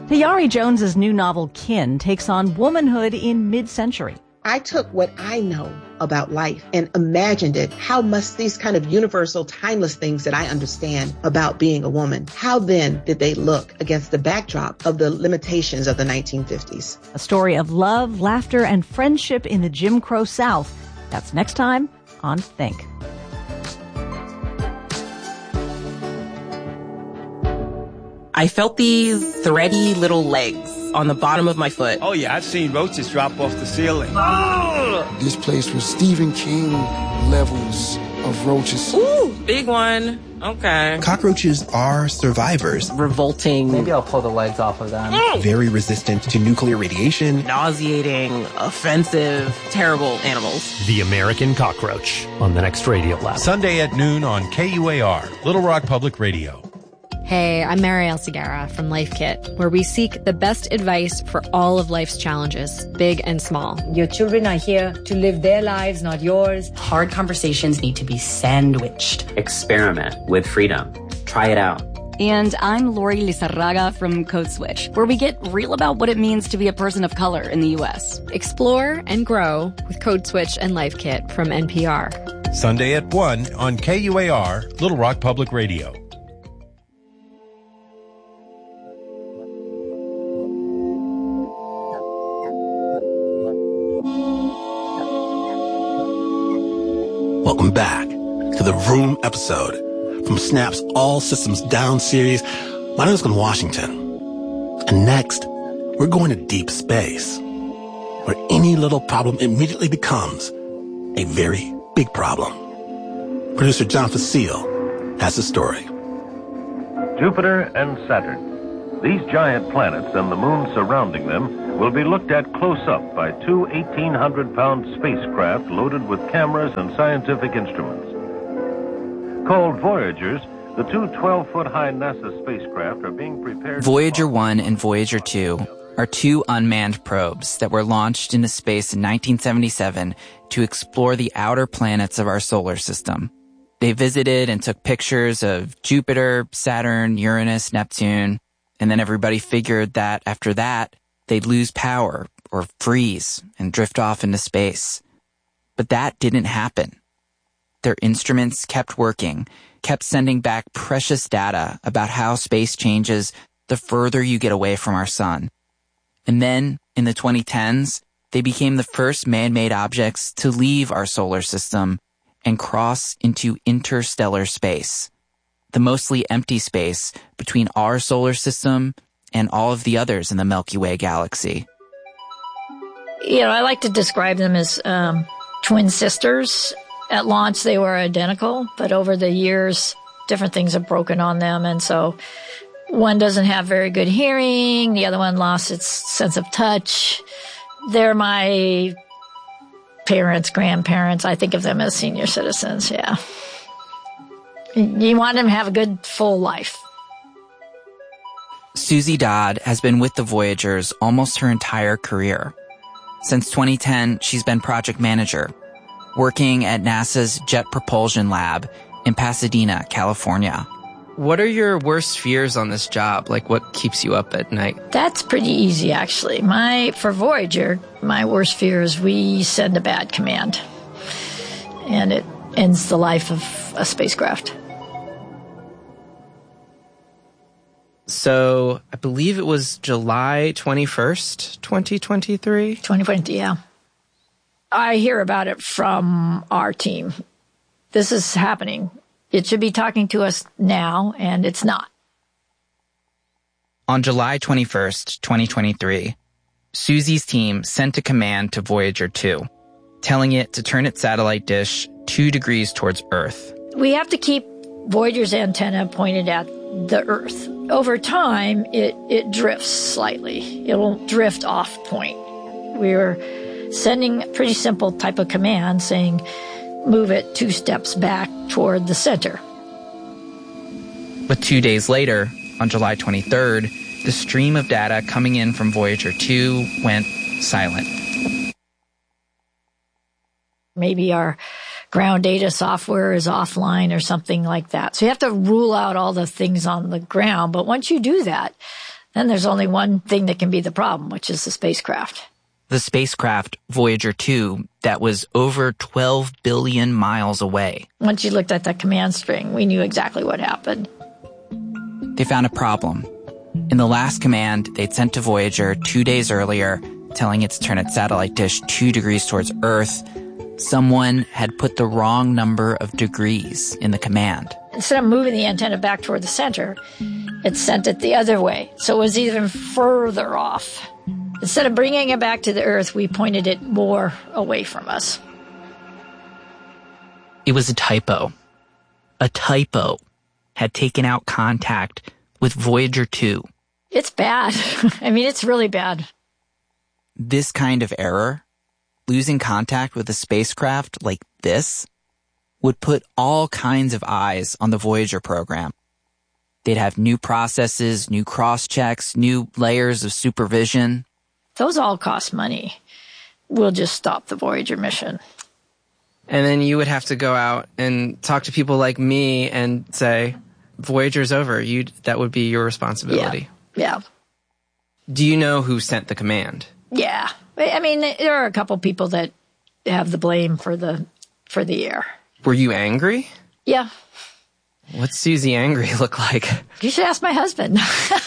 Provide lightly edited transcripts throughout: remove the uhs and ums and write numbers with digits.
Tayari Jones's new novel, Kin, takes on womanhood in mid-century. I took what I know about life and imagined it. How must these kind of universal, timeless things that I understand about being a woman, how then did they look against the backdrop of the limitations of the 1950s? A story of love, laughter, and friendship in the Jim Crow South. That's next time on Think. I felt these thready little legs on the bottom of my foot. Oh, yeah, I've seen roaches drop off the ceiling. Oh! This place was Stephen King levels of roaches. Ooh, big one. Okay. Cockroaches are survivors. Revolting. Maybe I'll pull the legs off of them. Very resistant to nuclear radiation. Nauseating, offensive, terrible animals. The American Cockroach on the next Radiolab. Sunday at noon on KUAR, Little Rock Public Radio. Hey, I'm Marielle Segarra from Life Kit, where we seek the best advice for all of life's challenges, big and small. Your children are here to live their lives, not yours. Hard conversations need to be sandwiched. Experiment with freedom. Try it out. And I'm Lori Lizarraga from Code Switch, where we get real about what it means to be a person of color in the U.S. Explore and grow with Code Switch and Life Kit from NPR. Sunday at 1 on KUAR, Little Rock Public Radio. Welcome back to the Room episode from Snap's All Systems Down series. My name is Glenn Washington. And next, we're going to deep space, where any little problem immediately becomes a very big problem. Producer John Facile has the story. Jupiter and Saturn. These giant planets and the moon surrounding them will be looked at close up by two 1,800-pound spacecraft loaded with cameras and scientific instruments. Called Voyagers, the two 12-foot-high NASA spacecraft are being prepared... Voyager 1 and Voyager 2 are two unmanned probes that were launched into space in 1977 to explore the outer planets of our solar system. They visited and took pictures of Jupiter, Saturn, Uranus, Neptune, and then everybody figured that after that, they'd lose power or freeze and drift off into space. But that didn't happen. Their instruments kept working, kept sending back precious data about how space changes the further you get away from our sun. And then, in the 2010s, they became the first man-made objects to leave our solar system and cross into interstellar space, the mostly empty space between our solar system and all of the others in the Milky Way galaxy. You know, I like to describe them as twin sisters. At launch, they were identical, but over the years, different things have broken on them. And so one doesn't have very good hearing. The other one lost its sense of touch. They're my parents, grandparents. I think of them as senior citizens, yeah. You want them to have a good, full life. Susie Dodd has been with the Voyagers almost her entire career. Since 2010, she's been project manager, working at NASA's Jet Propulsion Lab in Pasadena, California. What are your worst fears on this job? Like, what keeps you up at night? That's pretty easy, actually. For Voyager, my worst fear is we send a bad command, and it ends the life of a spacecraft. So, I believe it was July 21st, 2023? 2020, yeah. I hear about it from our team. This is happening. It should be talking to us now, and it's not. On July 21st, 2023, Susie's team sent a command to Voyager 2, telling it to turn its satellite dish 2 degrees towards Earth. We have to keep Voyager's antenna pointed at the Earth. Over time, it drifts slightly. It will drift off point. We're sending a pretty simple type of command saying, move it 2 steps back toward the center. But 2 days later, on July 23rd, the stream of data coming in from Voyager 2 went silent. Maybe our ground data software is offline or something like that. So you have to rule out all the things on the ground. But once you do that, And there's only one thing that can be the problem, which is the spacecraft. The spacecraft Voyager 2 that was over 12 billion miles away. Once you looked at the command string, we knew exactly what happened. They found a problem. In the last command they'd sent to Voyager 2 days earlier, telling it to turn its satellite dish 2 degrees towards Earth, someone had put the wrong number of degrees in the command. Instead of moving the antenna back toward the center, it sent it the other way. So it was even further off. Instead of bringing it back to the Earth, we pointed it more away from us. It was a typo. A typo had taken out contact with Voyager 2. It's bad. I mean, it's really bad. This kind of error, losing contact with a spacecraft like this, would put all kinds of eyes on the Voyager program. They'd have new processes, new cross-checks, new layers of supervision. Those all cost money. We'll just stop the Voyager mission. And then you would have to go out and talk to people like me and say, Voyager's over. That would be your responsibility. Yeah. Do you know who sent the command? Yeah. I mean, there are a couple people that have the blame for the error. Were you angry? Yeah. What's Susie angry look like? You should ask my husband.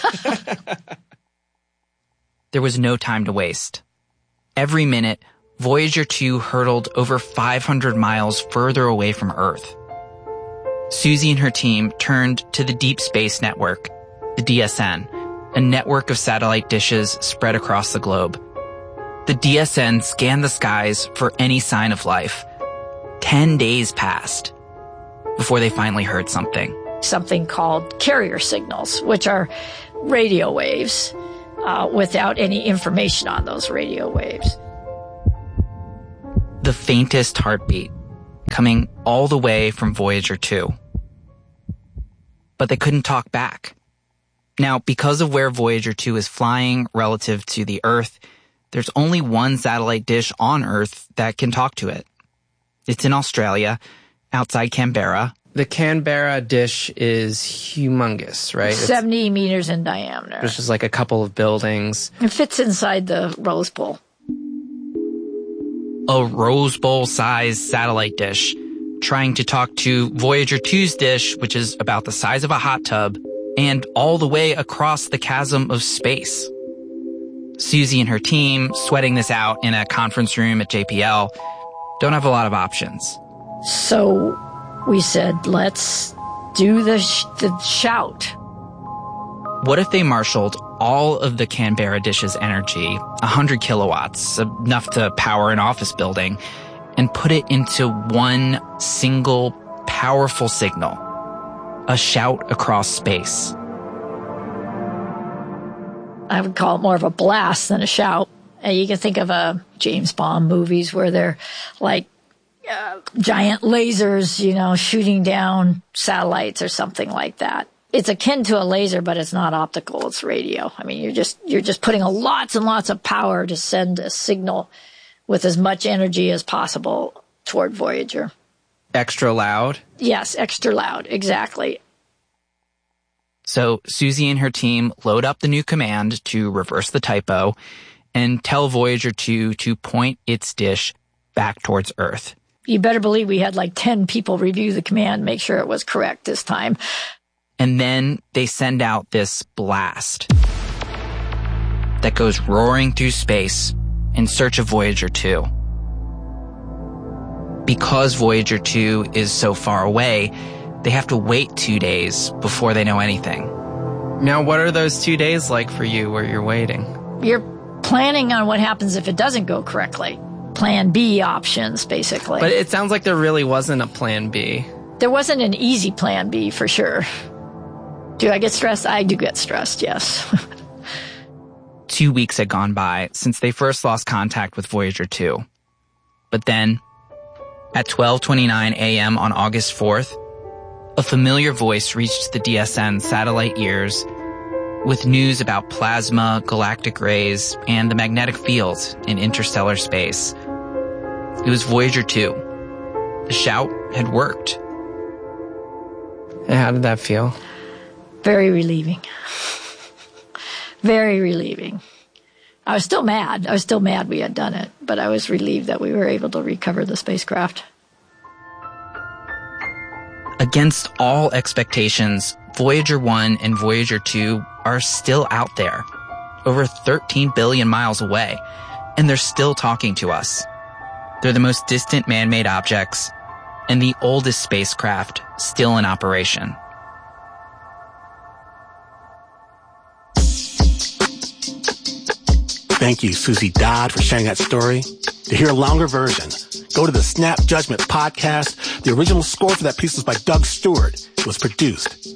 There was no time to waste. Every minute, Voyager 2 hurtled over 500 miles further away from Earth. Susie and her team turned to the Deep Space Network, the DSN, a network of satellite dishes spread across the globe. The DSN scanned the skies for any sign of life. 10 days passed before they finally heard something. Something called carrier signals, which are radio waves without any information on those radio waves. The faintest heartbeat coming all the way from Voyager 2. But they couldn't talk back. Now, because of where Voyager 2 is flying relative to the Earth, there's only one satellite dish on Earth that can talk to it. It's in Australia, outside Canberra. The Canberra dish is humongous, right? 70 meters in diameter. It's just like a couple of buildings. It fits inside the Rose Bowl. A Rose Bowl-sized satellite dish, trying to talk to Voyager 2's dish, which is about the size of a hot tub, and all the way across the chasm of space. Susie and her team, sweating this out in a conference room at JPL, don't have a lot of options. So we said, let's do the shout. What if they marshaled all of the Canberra dish's energy, 100 kilowatts, enough to power an office building, and put it into one single powerful signal, a shout across space? I would call it more of a blast than a shout. You can think of James Bond movies where they're like giant lasers, shooting down satellites or something like that. It's akin to a laser, but it's not optical. It's radio. I mean, you're just putting lots and lots of power to send a signal with as much energy as possible toward Voyager. Extra loud? Yes, extra loud. Exactly. So Susie and her team load up the new command to reverse the typo and tell Voyager 2 to point its dish back towards Earth. You better believe we had like 10 people review the command, make sure it was correct this time. And then they send out this blast that goes roaring through space in search of Voyager 2. Because Voyager 2 is so far away, they have to wait 2 days before they know anything. Now, what are those 2 days like for you where you're waiting? You're planning on what happens if it doesn't go correctly. Plan B options, basically. But it sounds like there really wasn't a plan B. There wasn't an easy plan B, for sure. Do I get stressed? I do get stressed, yes. 2 weeks had gone by since they first lost contact with Voyager 2. But then, at 12:29 a.m. on August 4th, a familiar voice reached the DSN satellite ears with news about plasma, galactic rays, and the magnetic field in interstellar space. It was Voyager 2. The shout had worked. And how did that feel? Very relieving. very relieving. I was still mad. I was still mad we had done it, but I was relieved that we were able to recover the spacecraft. Against all expectations, Voyager 1 and Voyager 2 are still out there, over 13 billion miles away, and they're still talking to us. They're the most distant man-made objects, and the oldest spacecraft still in operation. Thank you, Susie Dodd, for sharing that story. To hear a longer version, go to the Snap Judgment podcast. The original score for that piece was by Doug Stewart. It was produced